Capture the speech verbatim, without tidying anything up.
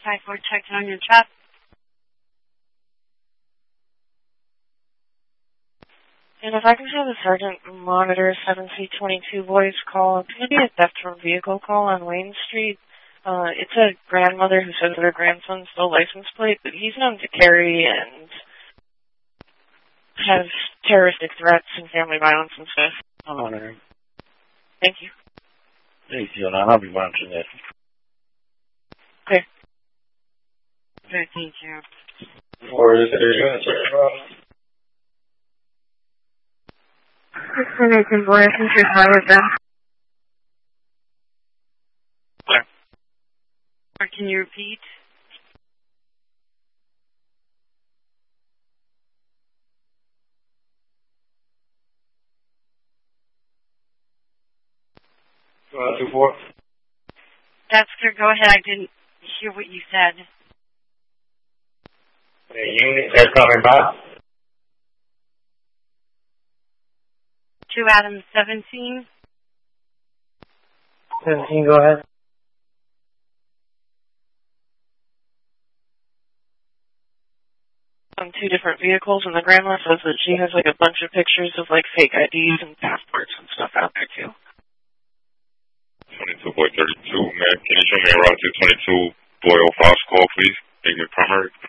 five four, checked on your chat. And if I can have the sergeant monitor seven C twenty-two voice call, it's going to be a theft from vehicle call on Wayne Street. Uh, it's a grandmother who says that her grandson stole license plate, but he's known to carry and have terroristic threats and family violence and stuff. I'm monitoring. Thank you. Thank you, and I'll be monitoring that. Okay. Okay, thank you. Or is there Destination boy, I think you're fine with that. Or can you repeat? Uh, two four. That's clear. Go ahead. I didn't hear what you said. The unit they're coming by. Two Adam seventeen. Seventeen, go ahead. On two different vehicles, and the grandma says that she has like a bunch of pictures of like fake I Ds and passports and stuff out there too. twenty-two boy thirty-two, man. Can you show me a route to twenty-two boy oh five call, please? Make me primary.